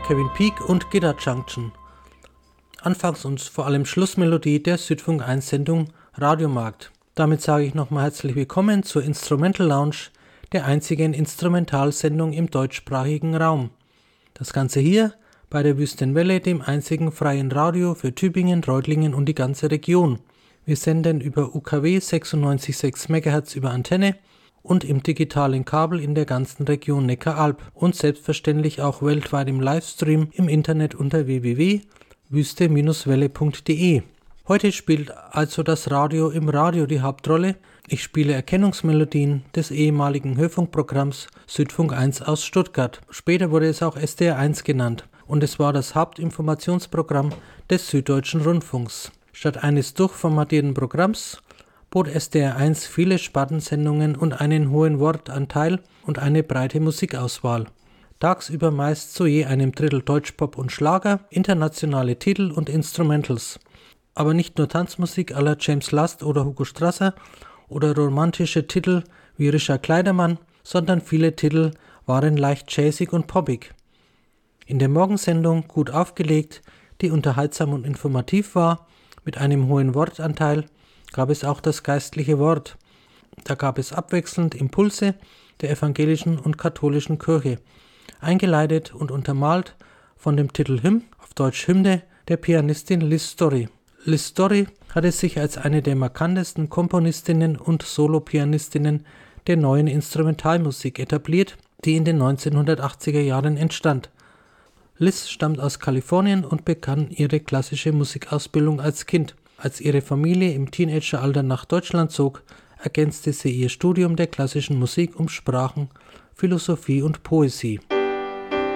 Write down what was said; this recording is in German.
Kevin Peek und Guitar Junction. Anfangs- und vor allem Schlussmelodie der Südfunk 1 Sendung Radiomarkt. Damit sage ich nochmal herzlich willkommen zur Instrumental Lounge, der einzigen Instrumentalsendung im deutschsprachigen Raum. Das Ganze hier bei der Wüstenwelle, dem einzigen freien Radio für Tübingen, Reutlingen und die ganze Region. Wir senden über UKW 96,6 MHz über Antenne und im digitalen Kabel in der ganzen Region Neckaralb und selbstverständlich auch weltweit im Livestream im Internet unter www.wüste-welle.de. Heute spielt also das Radio im Radio die Hauptrolle. Ich spiele Erkennungsmelodien des ehemaligen Hörfunkprogramms Südfunk 1 aus Stuttgart. Später wurde es auch SDR 1 genannt und es war das Hauptinformationsprogramm des Süddeutschen Rundfunks. Statt eines durchformatierten Programms bot SDR 1 viele Spartensendungen und einen hohen Wortanteil und eine breite Musikauswahl. Tagsüber meist zu je einem Drittel Deutschpop und Schlager, internationale Titel und Instrumentals. Aber nicht nur Tanzmusik à la James Last oder Hugo Strasser oder romantische Titel wie Richard Kleidermann, sondern viele Titel waren leicht jazzig und poppig. In der Morgensendung gut aufgelegt, die unterhaltsam und informativ war, mit einem hohen Wortanteil, gab es auch das geistliche Wort. Da gab es abwechselnd Impulse der evangelischen und katholischen Kirche, eingeleitet und untermalt von dem Titel Hymn, auf Deutsch Hymne, der Pianistin Liz Story. Liz Story hatte sich als eine der markantesten Komponistinnen und Solopianistinnen der neuen Instrumentalmusik etabliert, die in den 1980er Jahren entstand. Liz stammt aus Kalifornien und begann ihre klassische Musikausbildung als Kind. Als ihre Familie im Teenageralter nach Deutschland zog, ergänzte sie ihr Studium der klassischen Musik um Sprachen, Philosophie und Poesie.